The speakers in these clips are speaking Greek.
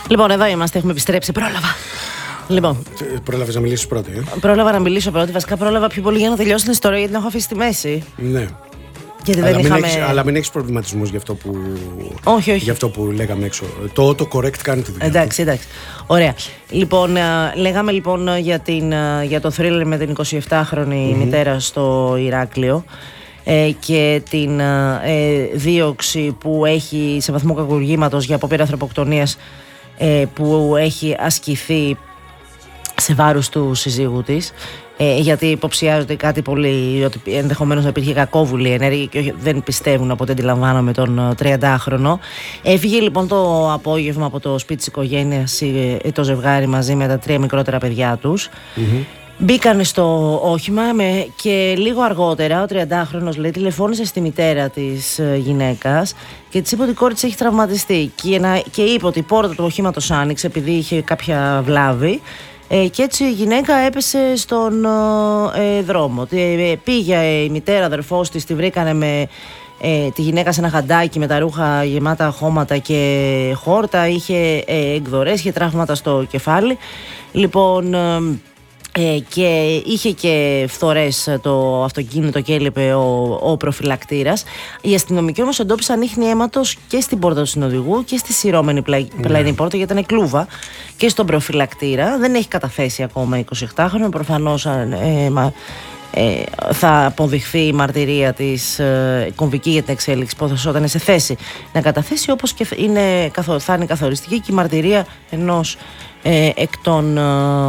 Λοιπόν, εδώ είμαστε, έχουμε επιστρέψει. Πρόλαβα. Λοιπόν. Πρόλαβες να μιλήσεις πρώτη. Πρόλαβα να μιλήσω πρώτη. Βασικά, πρόλαβα πιο πολύ για να τελειώσει την ιστορία, γιατί την έχω αφήσει στη μέση. Ναι. Γιατί δεν είχαμε... αλλά μην έχεις προβληματισμούς για αυτό που. Όχι. Για αυτό που λέγαμε έξω. Το correct κάνει τη δουλειά. Εντάξει. Ωραία. Λοιπόν, λέγαμε λοιπόν για το θρίλερ με την 27χρονη μητέρα στο Ηράκλειο και την δίωξη που έχει σε βαθμό κακουργήματος για απόπειρα ανθρωποκτονίας που έχει ασκηθεί σε βάρος του συζύγου της, γιατί υποψιάζονται κάτι πολύ, ότι ενδεχομένως να υπήρχε κακόβουλη ενέργεια και δεν πιστεύουν, από ό,τι αντιλαμβάνομαι, τον 30χρονο. Έφυγε λοιπόν το απόγευμα από το σπίτι της οικογένειας το ζευγάρι μαζί με τα 3 μικρότερα παιδιά τους. Μπήκαν στο όχημα και λίγο αργότερα ο 30χρονος, λέει, τηλεφώνησε στη μητέρα της γυναίκας και της είπε ότι η κόρη της έχει τραυματιστεί και είπε ότι η πόρτα του οχήματος άνοιξε επειδή είχε κάποια βλάβη. Και έτσι η γυναίκα έπεσε στον δρόμο. Πήγε η μητέρα, αδερφός της, τη βρήκανε με τη γυναίκα σε ένα χαντάκι με τα ρούχα γεμάτα χώματα και χόρτα. Είχε εκδορές, είχε τραύματα στο κεφάλι. Λοιπόν, και είχε και φθορές το αυτοκίνητο και έλειπε ο προφυλακτήρας. Οι αστυνομικοί όμως εντόπισαν ίχνη αίματος και στην πόρτα του συνοδηγού και στη σειρώμενη πλαϊνή πόρτα, γιατί ήταν κλούβα, και στον προφυλακτήρα. Δεν έχει καταθέσει ακόμα 28χρονο. Προφανώς θα αποδειχθεί η μαρτυρία της κομβική για την εξέλιξη υπόθεση όταν είναι σε θέση να καταθέσει, όπως και θα είναι καθοριστική και η μαρτυρία ενός εκ των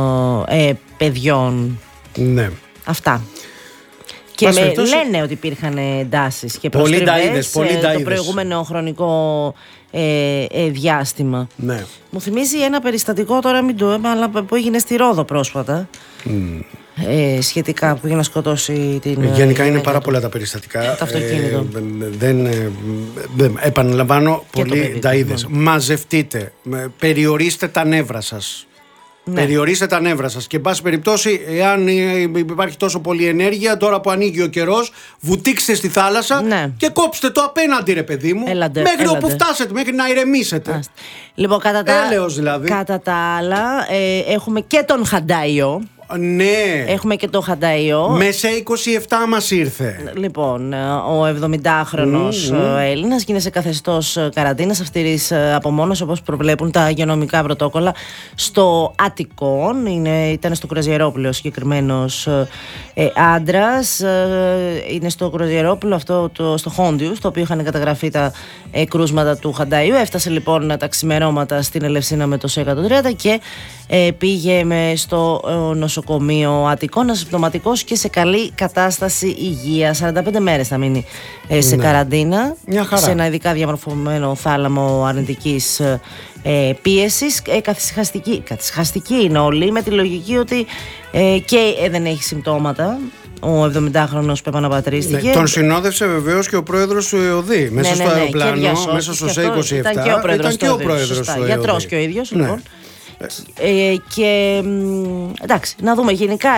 παιδιών. Ναι. Αυτά. Και λένε ότι υπήρχαν εντάσεις και προστριβές το προηγούμενο χρονικό διάστημα. Ναι. Μου θυμίζει ένα περιστατικό, τώρα μην το είπα, αλλά που έγινε στη Ρόδο πρόσφατα. Σχετικά, που για να σκοτώσει την. Γενικά είναι πάρα πολλά τα περιστατικά. Το αυτοκίνητο. Επαναλαμβάνω, πολλοί τα είδες. Μαζευτείτε, περιορίστε τα νεύρα σας. Ναι. Περιορίστε τα νεύρα σας και, εν πάση περιπτώσει, εάν υπάρχει τόσο πολλή ενέργεια, τώρα που ανοίγει ο καιρός, βουτήξτε στη θάλασσα, ναι, και κόψτε το απέναντι, ρε παιδί μου, μέχρι όπου φτάσετε, μέχρι να ηρεμήσετε. Λοιπόν, δηλαδή. Κατά τα άλλα, έχουμε και τον Χαντάιο. Ναι. Έχουμε και το Χανταϊό. Μέσα 27 μας ήρθε. Λοιπόν, ο 70χρονος Έλληνας γίνεται σε καθεστώς καραντίνας αυστηρής απομόνωσης, όπως προβλέπουν τα υγειονομικά πρωτόκολλα, στο Αττικόν. Ήταν στο κρουαζιερόπλαιο συγκεκριμένος άντρας. Είναι στο κρουαζιερόπλαιο αυτό, στο Χόντιου, στο οποίο είχαν καταγραφεί τα κρούσματα του Χανταϊού. Έφτασε λοιπόν τα ξημερώματα στην Ελευσίνα με το ΣΕ-130 και πήγε στο νοσοκομείο Αττικών, ασυμπτωματικός και σε καλή κατάσταση υγείας. 45 μέρες θα μείνει σε καραντίνα, σε ένα ειδικά διαμορφωμένο θάλαμο αρνητικής πίεσης. Καθησυχαστική είναι όλοι, με τη λογική ότι και δεν έχει συμπτώματα ο 70χρονος που επαναπατρίστηκε. Ναι, τον συνόδευσε βεβαίως και ο πρόεδρος του ΕΟΔΗ μέσα στο αεροπλάνο, μέσα στο ΣΕ-27. Ήταν και ο πρόεδρος του ΕΟΔΗ. Γιατρός και ο ίδιος, ναι, λοιπόν. Και εντάξει, να δούμε γενικά.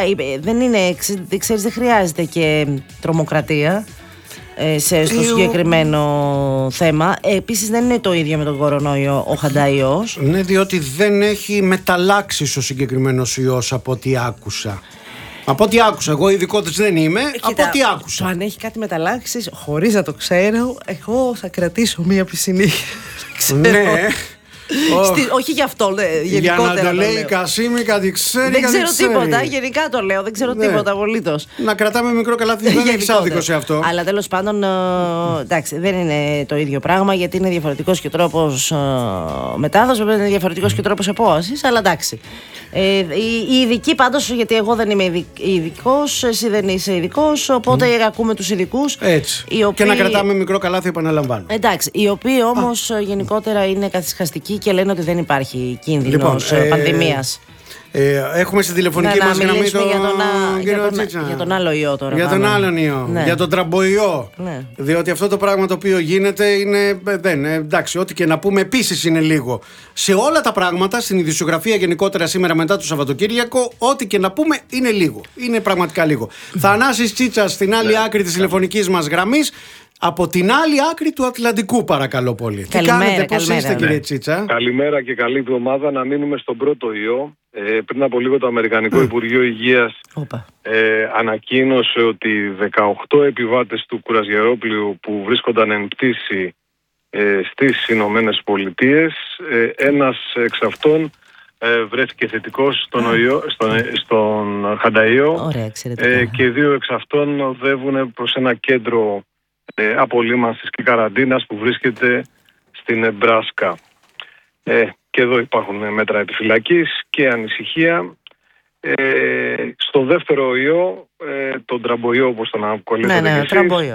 Δεν χρειάζεται και τρομοκρατία στο συγκεκριμένο θέμα. Επίσης δεν είναι το ίδιο με τον κορονοϊό ο Χανταϊός. Ναι, διότι δεν έχει μεταλλάξει ο συγκεκριμένος ιός, από ό,τι άκουσα. Από ό,τι άκουσα, εγώ ειδικότης δεν είμαι. Από ό,τι άκουσα. Αν έχει κάτι μεταλλάξεις χωρίς να το ξέρω, εγώ θα κρατήσω μία πισινή. Ναι. Όχι γι' αυτό, γενικότερα. Για να το λέει η Κασίμη, κάτι ξέρει. Δεν ξέρω τίποτα, γενικά το λέω. Δεν ξέρω τίποτα απολύτως. Να κρατάμε μικρό καλάθι, δεν έχει άδικο σε αυτό. Αλλά τέλος πάντων, εντάξει, δεν είναι το ίδιο πράγμα, γιατί είναι διαφορετικός και τρόπος μετάδοσης, είναι διαφορετικός και τρόπος επόασης. Αλλά εντάξει. Οι ειδικοί πάντως, γιατί εγώ δεν είμαι ειδικός, εσύ δεν είσαι ειδικός, οπότε ακούμε τους ειδικούς. Έτσι. Και να κρατάμε μικρό καλάθι, επαναλαμβάνω. Εντάξει. Οι οποίοι όμως γενικότερα είναι καθησυχαστικοί και λένε ότι δεν υπάρχει κίνδυνος πανδημίας. Έχουμε στη τηλεφωνική μας γραμμή για τον άλλο ιό τώρα. Για τον άλλον ιό. Ναι. Για τον τραμποιό. Ναι. Διότι αυτό το πράγμα το οποίο γίνεται είναι. Εντάξει, ό,τι και να πούμε επίσης είναι λίγο. Σε όλα τα πράγματα, στην ειδησιογραφία γενικότερα σήμερα μετά το Σαββατοκύριακο, ό,τι και να πούμε είναι λίγο. Είναι πραγματικά λίγο. Θανάσης Τσίτσας στην άλλη άκρη της τηλεφωνικής μας γραμμής. Από την άλλη άκρη του Ατλαντικού, παρακαλώ πολύ. Τι κάνετε, πώς είστε, κύριε Τσίτσα? Καλημέρα και καλή εβδομάδα. Να μείνουμε στον πρώτο ιό. Πριν από λίγο το Αμερικανικό Υπουργείο Υγείας ανακοίνωσε ότι 18 επιβάτες του κουρασγερόπλοιου που βρίσκονταν εν πτήση στις Ηνωμένες Πολιτείες, ένας εξ αυτών βρέθηκε θετικός στον Χανταϊό. Και 2 εξ αυτών οδεύουν προς ένα κέντρο απολύμανσης και καραντίνας που βρίσκεται στην Νεμπράσκα. Και εδώ υπάρχουν μέτρα επιφυλακής και ανησυχία. Στο δεύτερο ιό, τον τραμποϊό όπως τον αποκαλέσατε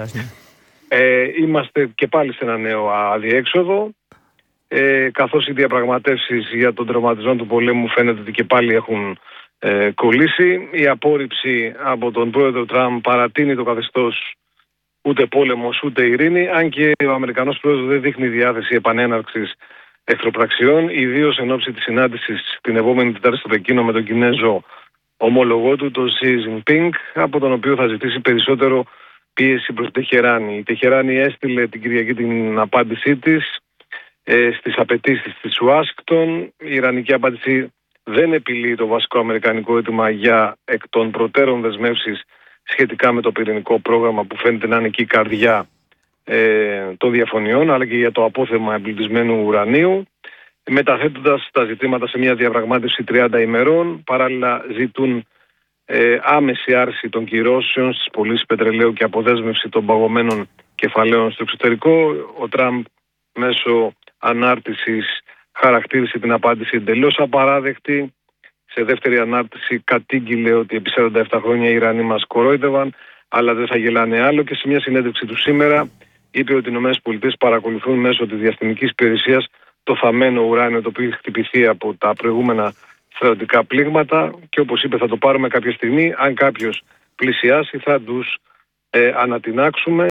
είμαστε και πάλι σε ένα νέο αδιέξοδο, καθώς οι διαπραγματεύσεις για τον τερματισμό του πολέμου φαίνεται ότι και πάλι έχουν κολλήσει. Η απόρριψη από τον πρόεδρο Τραμπ παρατείνει το καθεστώς ούτε πόλεμος ούτε ειρήνη, αν και ο Αμερικανός πρόεδρος δεν δείχνει διάθεση επανέναρξης εχθροπραξιών, ιδίως εν ώψη της συνάντησης την επόμενη Τετάρτη στο Πεκίνο με τον Κινέζο ομόλογό του, τον Xi Jinping, από τον οποίο θα ζητήσει περισσότερο πίεση προς Τεχεράνη. Η Τεχεράνη έστειλε την Κυριακή την απάντησή της στις απαιτήσεις της Ουάσιγκτον. Η ιρανική απάντηση δεν επιλύει το βασικό αμερικανικό αίτημα για εκ των προτέρων δεσμεύσεις σχετικά με το πυρηνικό πρόγραμμα που φαίνεται να είναι και η καρδιά των διαφωνιών, αλλά και για το απόθεμα εμπλουτισμένου ουρανίου, μεταθέτοντας τα ζητήματα σε μια διαπραγμάτευση 30 ημερών. Παράλληλα ζητούν άμεση άρση των κυρώσεων στις πωλήσεις πετρελαίου και αποδέσμευση των παγωμένων κεφαλαίων στο εξωτερικό. Ο Τραμπ μέσω ανάρτησης χαρακτήρισε την απάντηση εντελώς απαράδεκτη. Σε δεύτερη ανάρτηση κατήγγειλε ότι επί 47 χρόνια οι Ιρανοί μας κορόιδευαν, αλλά δεν θα γελάνε άλλο, και σε μια συνέντευξη του σήμερα είπε ότι οι ΗΠΑ παρακολουθούν μέσω της διαστημικής υπηρεσίας το θαμμένο ουράνιο το οποίο έχει χτυπηθεί από τα προηγούμενα στρατιωτικά πλήγματα, και όπως είπε θα το πάρουμε κάποια στιγμή, αν κάποιος πλησιάσει θα τους ανατινάξουμε,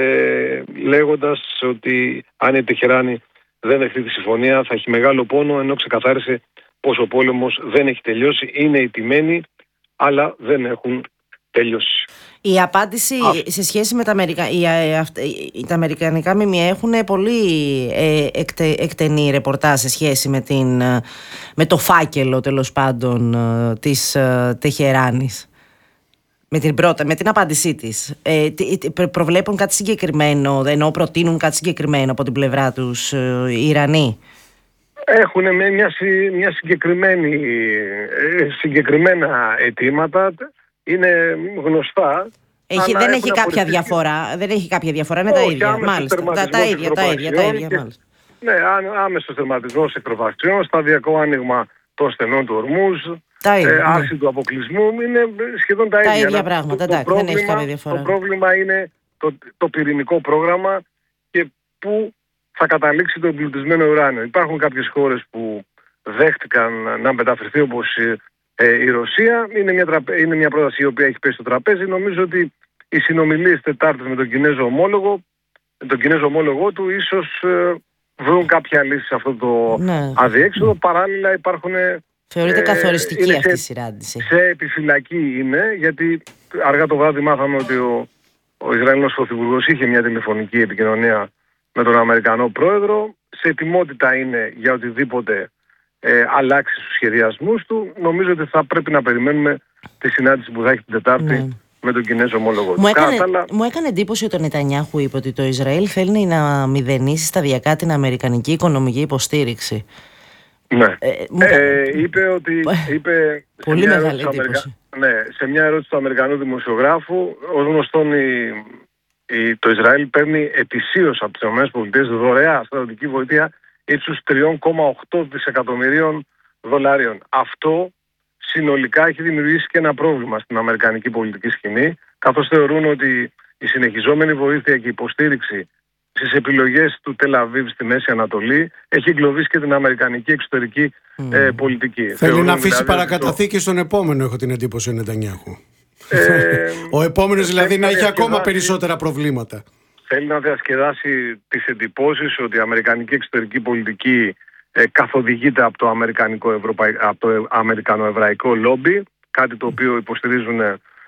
λέγοντας ότι αν η Τεχεράνη δεν δεχτεί τη συμφωνία θα έχει μεγάλο πόνο, ενώ ξεκαθάρισε πως ο πόλεμος δεν έχει τελειώσει, είναι ηττημένοι αλλά δεν έχουν τελειώσει. Η απάντηση σε σχέση με τα αμερικανικά ΜΜΕ έχουν πολύ εκτενή ρεπορτάζ σε σχέση με το φάκελο τέλος πάντων της Τεχεράνης. Με την απάντησή της. Προβλέπουν κάτι συγκεκριμένο, ενώ προτείνουν κάτι συγκεκριμένο από την πλευρά τους οι Ιρανοί? Έχουν μια συγκεκριμένα αιτήματα, είναι γνωστά. Δεν έχει κάποια διαφορά, είναι τα ίδια. Μάλιστα. Τα ίδια, μάλιστα. Ναι, άμεσος τερματισμός εκροβαξιών, σταδιακό άνοιγμα των στενών του Ορμούζ, άρση του αποκλεισμού, είναι σχεδόν τα ίδια. Τα ίδια πράγματα, δεν έχει κάποια διαφορά. Το πρόβλημα είναι το πυρηνικό πρόγραμμα και πού θα καταλήξει το εμπλουτισμένο ουράνιο. Υπάρχουν κάποιες χώρες που δέχτηκαν να μεταφερθεί, όπως η Ρωσία. Είναι μια πρόταση η οποία έχει πέσει στο τραπέζι. Νομίζω ότι οι συνομιλίες Τετάρτης με τον Κινέζο ομόλογό του ίσως βρουν κάποια λύση σε αυτό το αδιέξοδο. Παράλληλα υπάρχουν... Θεωρείται καθοριστική αυτή η συνάντηση. Σε επιφυλακή είναι, γιατί αργά το βράδυ μάθαμε ότι ο Ισραηλινός Πρωθυπουργός είχε μια τηλεφωνική επικοινωνία με τον Αμερικανό πρόεδρο. Σε ετοιμότητα είναι για οτιδήποτε αλλάξει στους σχεδιασμούς του. Νομίζω ότι θα πρέπει να περιμένουμε τη συνάντηση που θα έχει την Τετάρτη με τον Κινέζο ομόλογο του. Μου έκανε εντύπωση ότι ο Νετανιάχου είπε ότι το Ισραήλ θέλει να μηδενίσει σταδιακά την αμερικανική οικονομική υποστήριξη. Ναι. Είπε πολύ μεγάλη εντύπωση. Σε μια ερώτηση του Αμερικανού δημοσιογράφου, ως γνωστόν το Ισραήλ παίρνει ετησίως από τις ΗΠΑ δωρεά στρατιωτική βοήθεια ύψους 3,8 δισεκατομμυρίων δολαρίων. Αυτό συνολικά έχει δημιουργήσει και ένα πρόβλημα στην αμερικανική πολιτική σκηνή, καθώς θεωρούν ότι η συνεχιζόμενη βοήθεια και υποστήριξη στις επιλογές του Τελ Αβίβ στη Μέση Ανατολή έχει εγκλωβίσει και την αμερικανική εξωτερική πολιτική. Θέλει να αφήσει παρακαταθήκη στον επόμενο, έχω την εντύπωση, ο Νετανιάχου. Ο επόμενος δηλαδή να έχει ακόμα περισσότερα προβλήματα. Θέλει να διασκεδάσει τις εντυπώσεις ότι η αμερικανική εξωτερική πολιτική καθοδηγείται από το αμερικανοεβραϊκό λόμπι, κάτι το οποίο υποστηρίζουν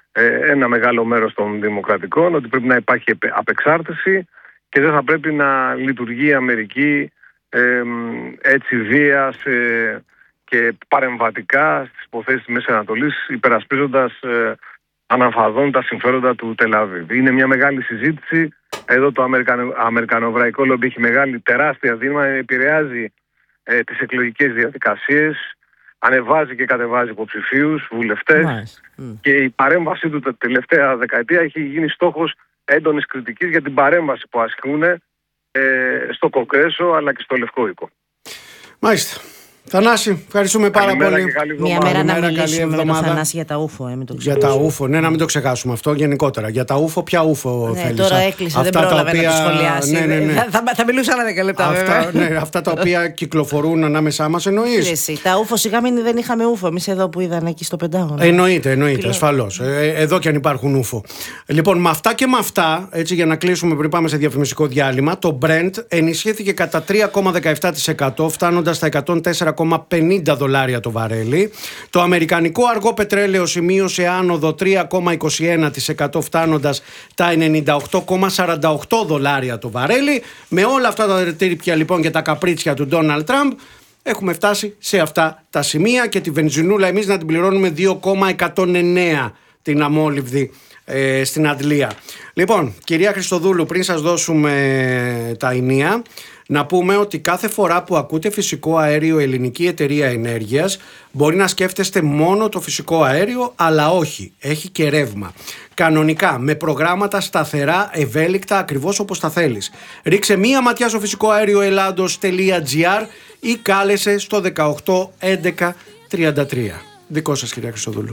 ένα μεγάλο μέρος των δημοκρατικών, ότι πρέπει να υπάρχει απεξάρτηση και δεν θα πρέπει να λειτουργεί η Αμερική έτσι βίας και παρεμβατικά στις υποθέσεις της Μέσης Ανατολής, υπερασπίζοντας αναφαδόν τα συμφέροντα του Τελ-Αβίβ. Είναι μια μεγάλη συζήτηση. Εδώ το αμερικανοεβραϊκό λόμπι έχει τεράστια δύναμη, επηρεάζει τις εκλογικές διαδικασίες, ανεβάζει και κατεβάζει υποψηφίους, βουλευτές και η παρέμβασή του τα τελευταία δεκαετία έχει γίνει στόχος έντονης κριτικής για την παρέμβαση που ασκούν στο Κογκρέσο αλλά και στο Λευκό Οίκο. Μάλιστα. Θανάση, ευχαριστούμε πάρα πολύ. Μια μέρα να μιλήσουμε με τον Θανάση για τα ούφο, μην το για τα ούφο, ναι, να μην το ξεχάσουμε αυτό γενικότερα. Για τα ούφο, ποια ούφο θέλεις? Τώρα έκλεισε, δεν πρόλαβε να το σχολιάσει. Θα μιλούσα άλλα 10 λεπτά βέβαια. Αυτά τα οποία κυκλοφορούν ανάμεσά μας, εννοείς? Τα ούφο, σιγά μην δεν είχαμε ούφο εμείς εδώ που είδαν εκεί στο Πεντάγωνο. Εννοείται, ασφαλώς. Εδώ κι αν υπάρχουν ούφο. Λοιπόν, με αυτά και με αυτά, έτσι για να κλείσουμε πριν πάμε σε διαφημιστικό διάλειμμα, το Brent ενισχύθηκε κατά 3,17%, φτάνοντας στα $104,50 το βαρέλι. Το αμερικανικό αργό πετρέλαιο σημείωσε άνοδο 3,21%, φτάνοντας τα $98,48 το βαρέλι. Με όλα αυτά τα τρίπια λοιπόν και τα καπρίτσια του Ντόναλντ Τραμπ, έχουμε φτάσει σε αυτά τα σημεία και τη βενζινούλα εμείς να την πληρώνουμε 2,109 την αμόλυβδη στην Αντλία. Λοιπόν, κυρία Χριστοδούλου, πριν σας δώσουμε τα ενία, να πούμε ότι κάθε φορά που ακούτε φυσικό αέριο Ελληνική Εταιρεία Ενέργειας, μπορεί να σκέφτεστε μόνο το φυσικό αέριο, αλλά όχι, έχει και ρεύμα. Κανονικά, με προγράμματα σταθερά, ευέλικτα, ακριβώς όπως τα θέλεις. Ρίξε μία ματιά στο φυσικοαέρioελλάδος.gr ή κάλεσε στο 181133. Δικό σας, κυρία Χριστοδούλου.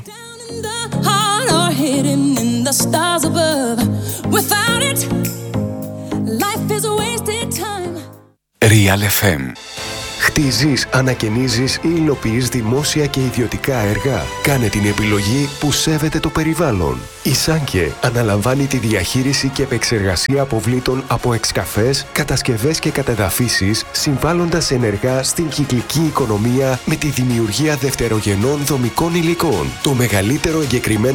Real FM. Χτίζεις, ανακαινίζεις ή υλοποιείς δημόσια και ιδιωτικά έργα? Κάνε την επιλογή που σέβεται το περιβάλλον. Η Σάνκε αναλαμβάνει τη διαχείριση και επεξεργασία αποβλήτων από εξκαφές, κατασκευές και κατεδαφίσεις, συμβάλλοντας ενεργά στην κυκλική οικονομία με τη δημιουργία δευτερογενών δομικών υλικών. Το μεγαλύτερο εγκεκριμένο